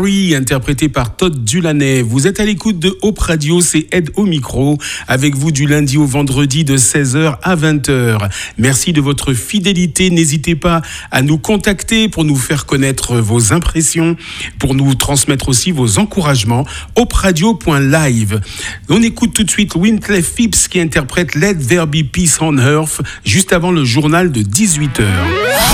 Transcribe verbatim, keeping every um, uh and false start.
Interprété par Todd Dulaney. Vous êtes à l'écoute de Hope Radio, c'est Ed au micro, avec vous du lundi au vendredi de seize heures à vingt heures. Merci de votre fidélité. N'hésitez pas à nous contacter pour nous faire connaître vos impressions, pour nous transmettre aussi vos encouragements. hope radio point live. On écoute tout de suite Wyclef Phipps qui interprète Let There Be Peace on Earth juste avant le journal de dix-huit heures.